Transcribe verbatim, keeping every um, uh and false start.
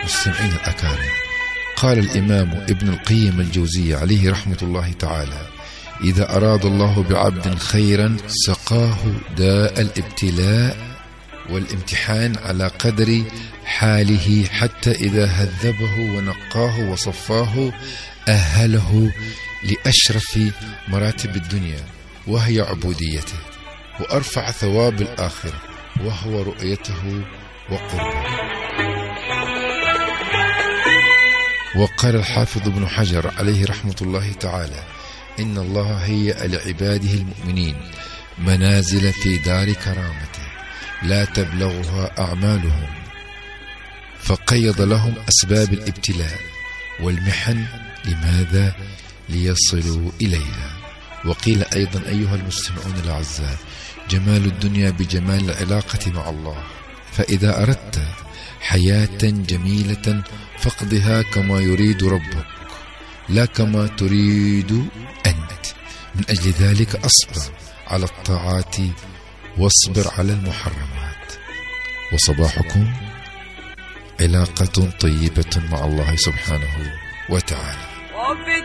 مستمعين الأكارم، قال الإمام ابن القيم الجوزية عليه رحمة الله تعالى: إذا أراد الله بعبد خيرا سقاه داء الابتلاء والامتحان على قدر حاله، حتى إذا هذبه ونقاه وصفاه أهله لأشرف مراتب الدنيا وهي عبوديته، وأرفع ثواب الآخرة وهو رؤيته وقربه. وقال الحافظ ابن حجر عليه رحمة الله تعالى: إن الله هيأ لعباده المؤمنين منازل في دار كرامته لا تبلغها أعمالهم، فقيض لهم أسباب الابتلاء والمحن. لماذا؟ ليصلوا إليها. وقيل أيضا أيها المستمعون الأعزاء: جمال الدنيا بجمال العلاقة مع الله، فإذا أردت حياة جميلة فاقضها كما يريد ربك لا كما تريد أنت. من أجل ذلك أصبر على الطاعات واصبر على المحرمات. وصباحكم علاقة طيبة مع الله سبحانه وتعالى.